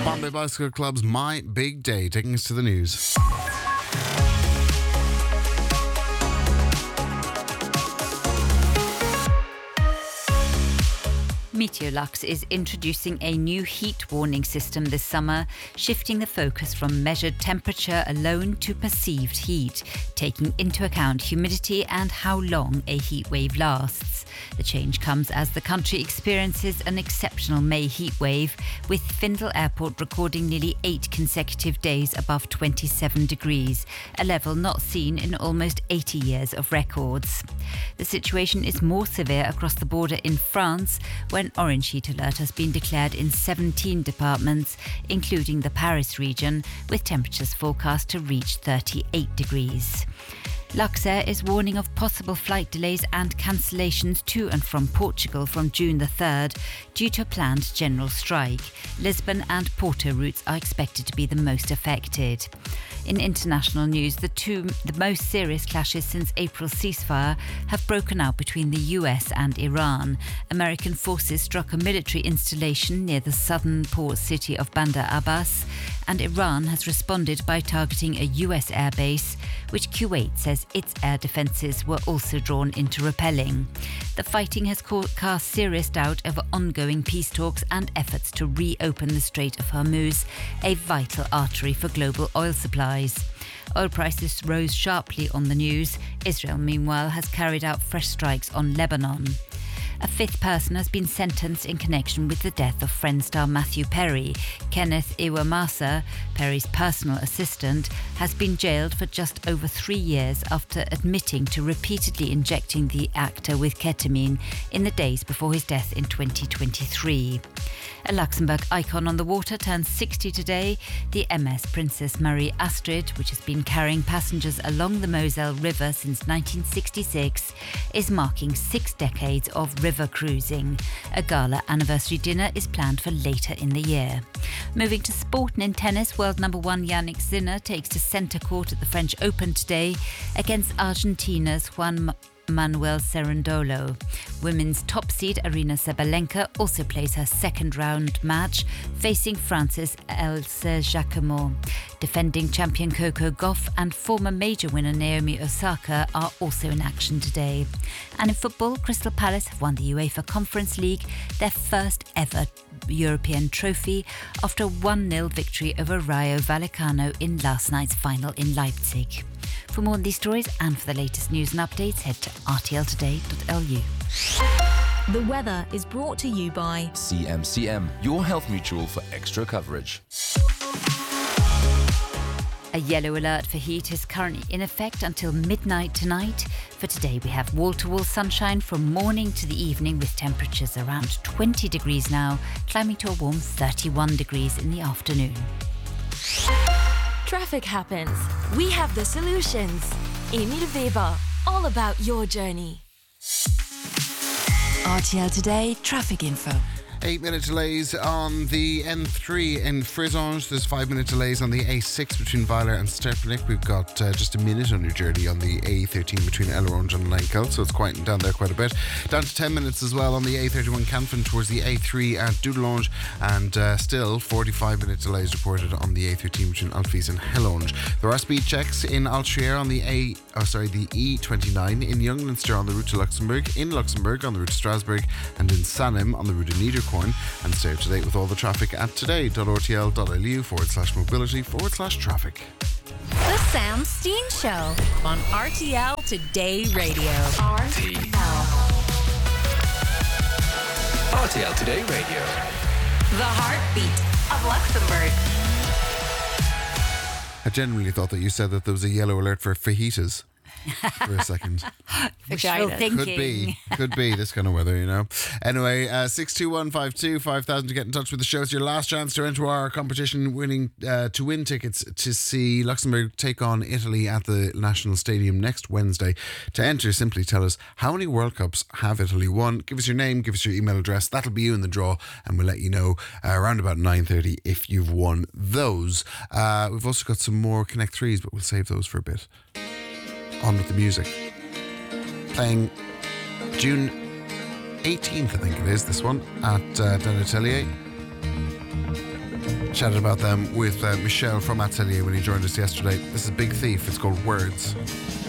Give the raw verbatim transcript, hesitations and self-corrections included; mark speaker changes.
Speaker 1: Bombay Bicycle Club's My Big Day, taking us to the news.
Speaker 2: Meteorlux is introducing a new heat warning system this summer, shifting the focus from measured temperature alone to perceived heat, taking into account humidity and how long a heat wave lasts. The change comes as the country experiences an exceptional May heat wave, with Findle Airport recording nearly eight consecutive days above twenty-seven degrees, a level not seen in almost eighty years of records. The situation is more severe across the border in France, when orange heat alert has been declared in seventeen departments, including the Paris region, with temperatures forecast to reach thirty-eight degrees. Luxair is warning of possible flight delays and cancellations to and from Portugal from June the third due to a planned general strike. Lisbon and Porto routes are expected to be the most affected. In international news, the two the most serious clashes since April's ceasefire have broken out between the U S and Iran. American forces struck a military installation near the southern port city of Bandar Abbas, and Iran has responded by targeting a U S airbase, which Kuwait says its air defences were also drawn into repelling. The fighting has cast serious doubt over ongoing peace talks and efforts to reopen the Strait of Hormuz, a vital artery for global oil supplies. Oil prices rose sharply on the news. Israel, meanwhile, has carried out fresh strikes on Lebanon. A fifth person has been sentenced in connection with the death of Friends star Matthew Perry. Kenneth Iwamasa, Perry's personal assistant, has been jailed for just over three years after admitting to repeatedly injecting the actor with ketamine in the days before his death in twenty twenty-three. A Luxembourg icon on the water turns sixty today. The M S Princess Marie Astrid, which has been carrying passengers along the Moselle River since nineteen sixty-six, is marking six decades of river cruising. A gala anniversary dinner is planned for later in the year. Moving to sport and in tennis, world number one Yannick Sinner takes to centre court at the French Open today against Argentina's Juan Manuel Cerundolo. Women's top seed Arina Sabalenka also plays her second round match, facing France's Else Jacquemot. Defending champion Coco Gauff and former major winner Naomi Osaka are also in action today. And in football, Crystal Palace have won the UEFA Conference League, their first ever European trophy, after a one nil victory over Rayo Vallecano in last night's final in Leipzig. For more on these stories and for the latest news and updates, head to r t l today dot l u.
Speaker 3: The weather is brought to you by
Speaker 4: C M C M, your health mutual for extra coverage.
Speaker 2: A yellow alert for heat is currently in effect until midnight tonight. For today, we have wall-to-wall sunshine from morning to the evening, with temperatures around twenty degrees now, climbing to a warm thirty-one degrees in the afternoon.
Speaker 3: Traffic happens. We have the solutions. Amy de Weber, all about your journey. R T L Today traffic info.
Speaker 1: Eight minute delays on the N three in Frizange. There's five minute delays on the A six between Weiler and Sterpenich. We've got uh, just a minute on your journey on the A thirteen between Ellerange and Lankell, so it's quieting down there quite a bit. Down to ten minutes as well on the A thirty-one Canfin towards the A three at Dudelange, and uh, still forty-five minute delays reported on the A thirteen between Alphys and Hellonge. There are speed checks in Altrier on the A, oh sorry, the E twenty-nine, in Youngminster on the route to Luxembourg, in Luxembourg on the route to Strasbourg, and in Sanem on the route to Niederkorn. And stay up to date with all the traffic at today.rtl.lu forward slash mobility forward slash traffic.
Speaker 3: The Sam Steen Show on R T L Today Radio. R T L.
Speaker 4: R T L Today Radio.
Speaker 3: The heartbeat of Luxembourg.
Speaker 1: I genuinely thought that you said that there was a yellow alert for fajitas for a second.
Speaker 2: Wishful thinking.
Speaker 1: Could be, could be this kind of weather, you know. Anyway, uh, six two one five two five thousand to get in touch with the show. It's your last chance to enter our competition, winning uh, to win tickets to see Luxembourg take on Italy at the National Stadium next Wednesday. To enter, simply tell us how many World Cups have Italy won. Give us your name, give us your email address. That'll be you in the draw, and we'll let you know uh, around about nine thirty if you've won those. Uh, we've also got some more Connect threes, but we'll save those for a bit. On with the music. Playing June eighteenth, I think it is, this one, at uh, Den Atelier. Chatted about them with uh, Michel from Atelier when he joined us yesterday. This is Big Thief. It's called Words.